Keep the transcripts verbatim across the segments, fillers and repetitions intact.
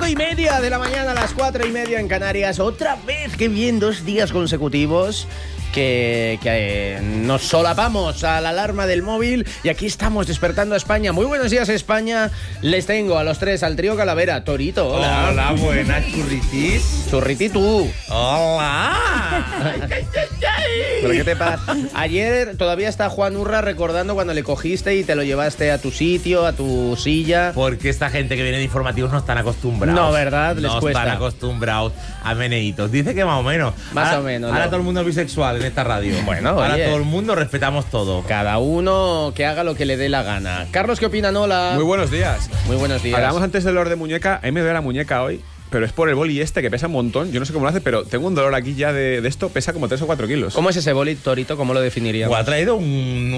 y media de la mañana a las cuatro y media en Canarias. Otra vez, que bien, dos días consecutivos que, que eh, nos solapamos a la alarma del móvil y aquí estamos despertando a España. Muy buenos días, España. Les tengo a los tres, al trío Calavera. Torito, hola. Hola, buenas, churritis. Churriti tú. Hola. ¿Pero qué te pasa? Ayer todavía está Juan Urra recordando cuando le cogiste y te lo llevaste a tu sitio, a tu silla. Porque esta gente que viene de informativos no están acostumbrados. No, ¿verdad? Les no cuesta. están acostumbrados a meneitos. Dice que más o menos. Más ahora, o menos. Ahora ¿no? todo el mundo es bisexual en esta radio. Bueno, ahora oye. todo el mundo respetamos todo. Cada uno que haga lo que le dé la gana. Carlos, ¿qué opinan? Hola. Muy buenos días. Muy buenos días. Hablábamos antes del dolor de muñeca. A mí me duele la muñeca hoy, pero es por el boli este que pesa un montón. Yo no sé cómo lo hace, pero tengo un dolor aquí ya de, de esto. Pesa como tres o cuatro kilos. ¿Cómo es ese boli, Torito? ¿Cómo lo definiríamos? O ha traído un,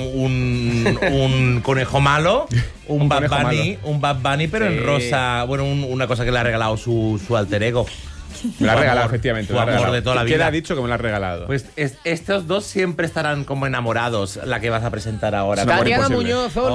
un, un conejo malo, un, Un Bad conejo Bunny, malo. un Bad Bunny, pero Sí. en rosa. Bueno, un- una cosa que le ha regalado su, su alter ego. Me la ha Su regalado, amor, efectivamente. su me la ha amor regalado. de toda la ¿Qué vida. le ha dicho que me la ha regalado? Pues es- estos dos siempre estarán como enamorados, la que vas a presentar ahora. Es un amor Tatiana imposible. Muñoz, hola.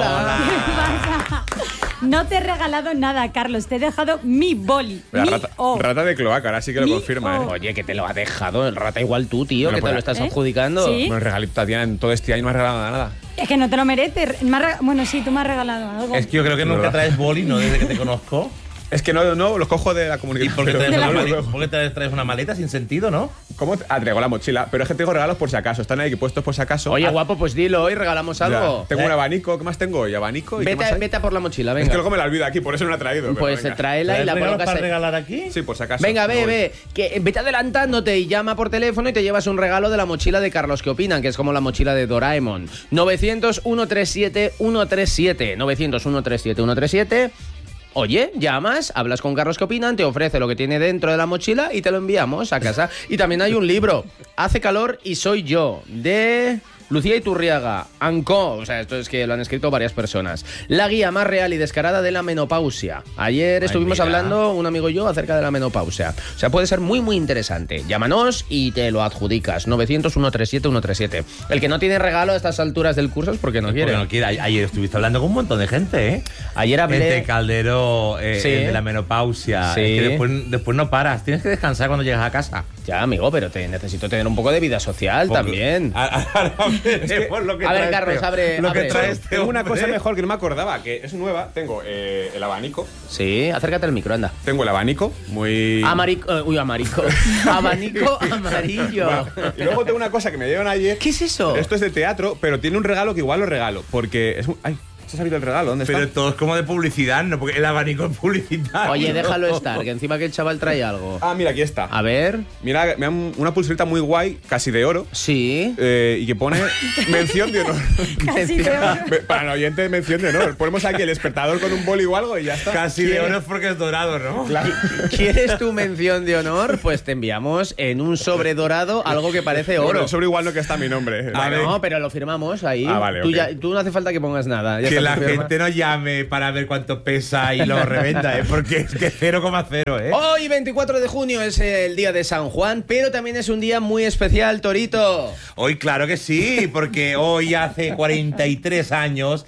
Hola. No te he regalado nada, Carlos. Te he dejado mi boli. Mira, mi rata, O. rata de cloaca, ahora sí que lo Mi confirma, O. ¿eh? Oye, que te lo ha dejado el rata igual tú, tío, Bueno, que te pues, lo estás ¿eh? adjudicando. Sí. Bueno, el regalito, Tatiana, en todo este año no me ha regalado nada. Es que no te lo mereces. Me has rega- Bueno, sí, tú me has regalado algo. Es que yo creo que nunca ¿Verdad? traes boli, ¿no? Desde que te conozco. Es que no, no, los cojo de la ¿Y comunicación. por qué pero- traes, De la una, mali- maleta, por qué traes, traes una maleta sin sentido, no? ¿Cómo? Ah, traigo la mochila. Pero es que tengo regalos por si acaso. Están ahí puestos por si acaso. Oye, Ah, guapo, pues dilo, hoy regalamos ya. algo. Tengo Eh. un abanico. ¿Qué más tengo hoy? ¿Abanico? ¿Y qué más Vete, hay? vete a por la mochila, Es venga. que luego me la olvido aquí, por eso no la he traído. pero Pues venga. tráela y ¿Traes la regalos colocas para ahí. regalar aquí? Sí, por si acaso. Venga, Me ve, voy. ve, que vete adelantándote y llama por teléfono y te llevas un regalo de la mochila de Carlos que opinan, que es como la mochila de Doraemon. novecientos, ciento treinta y siete, ciento treinta y siete. novecientos, ciento treinta y siete, ciento treinta y siete. Oye, llamas, hablas con Carlos que opinan, te ofrece lo que tiene dentro de la mochila y te lo enviamos a casa. Y también hay un libro, Hace calor y soy yo, de Lucía Iturriaga, Anco, o sea, esto es que lo han escrito varias personas. La guía más real y descarada de la menopausia. Ayer estuvimos mira. hablando, un amigo y yo, acerca de la menopausia. O sea, puede ser muy, muy interesante. Llámanos y te lo adjudicas. novecientos, ciento treinta y siete, ciento treinta y siete. El que no tiene regalo a estas alturas del curso es porque no quiere. Porque no quiere. A- Ayer estuviste hablando con un montón de gente, ¿eh? Ayer hablé... Este Caldero, eh, Sí. el de la menopausia. Sí. Es que después, después no paras. Tienes que descansar cuando llegas a casa. Ya, amigo, pero te necesito tener un poco de vida social Porque- también. A, a- a ver, por lo que a ver, trae Carlos, este- abre- Lo abre. que trae este Tengo una hombre. cosa mejor que no me acordaba, que es nueva. Tengo eh, el abanico. Sí, acércate al micro, anda. Tengo el abanico, muy... Amarico... eh, uy, amarico. Abanico amarillo. Bueno, y luego tengo una cosa que me dieron ayer. ¿Qué es eso? Esto es de teatro, pero tiene un regalo que igual lo regalo. Porque es un... ¡Ay! Se ha salido el regalo. ¿Dónde Pero está? todo es como de publicidad, ¿no? Porque el abanico es publicidad. Oye, déjalo estar, que encima que el chaval trae algo. Ah, mira, aquí está. A ver... Mira, me dan una pulserita muy guay, casi de oro. Sí. eh, y que pone mención de honor. Casi de oro. Me- Para el oyente, mención de honor. Ponemos aquí el despertador con un boli o algo y ya está. Casi de oro es porque es dorado, ¿no? Claro. ¿Quieres tu mención de honor? Pues te enviamos en un sobre dorado algo que parece Bueno, oro. el sobre igual no que está mi nombre. Ah, Vale. no, pero lo firmamos ahí. Ah, vale, tú, ok. ya- tú no hace falta que pongas nada. ya Que está la tu firma. gente no llame para ver cuánto pesa y lo revenda, ¿eh? Porque es que cero coma cero, ¿eh? Hoy, veinticuatro de junio, es el día de San Juan, pero también es un día muy especial, Torito. Hoy, claro que sí, porque hoy hace cuarenta y tres años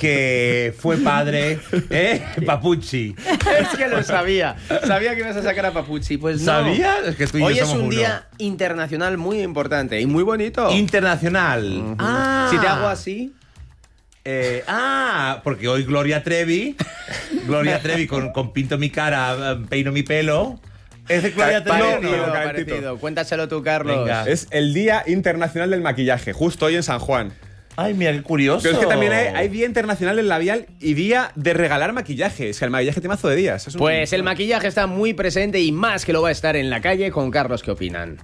que fue padre, ¿eh? Papucci. Es que lo sabía. Sabía que ibas a sacar a Papucci. Pues no. ¿Sabías? Es que tú y yo Hoy es somos un uno. día internacional muy importante y muy bonito. Internacional. Ah. Si te hago así... Eh, ah, porque hoy Gloria Trevi, Gloria Trevi con, con pinto mi cara, peino mi pelo. ¿Es de Gloria Trevi? no, Parecido, no, parecido. calentito. Cuéntaselo tú, Carlos. Venga. Es el Día Internacional del Maquillaje, justo hoy en San Juan. Ay, mira, qué curioso. Pero es que también hay, hay Día Internacional del Labial y Día de regalar maquillaje. Es que el maquillaje tiene mazo de días. Es un- Pues el maquillaje está muy presente y más que lo va a estar en la calle con Carlos. ¿Qué opinan?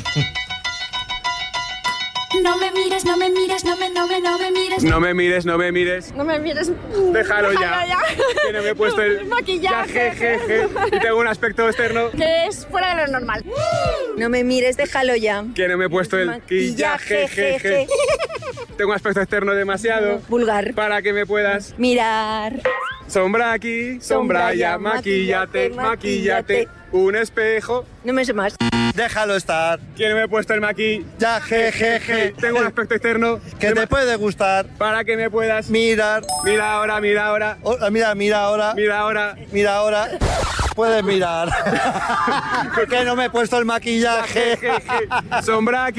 No me mires, no me mires, no me, no me, no me mires. No me mires, no me mires. No me mires. Déjalo ya. Que no me he puesto el Maquillaje. jejeje, y tengo un aspecto externo. Que es fuera de lo normal. No me mires, déjalo ya. Que no me he puesto el maquillaje. jeje. Tengo un aspecto externo demasiado. Vulgar. Para que me puedas. Mirar. Sombra aquí, sombra allá, maquillate, maquillate. Un espejo. No me sé más. Déjalo estar. Que no me he puesto el maquillaje. Ya, jejeje. Tengo un aspecto externo. Que te puede gustar. Para que me puedas. Mirar. Mira ahora, mira ahora. Oh, mira, mira ahora. Mira ahora. Mira ahora. puedes mirar. Que no me he puesto el maquillaje. Sombra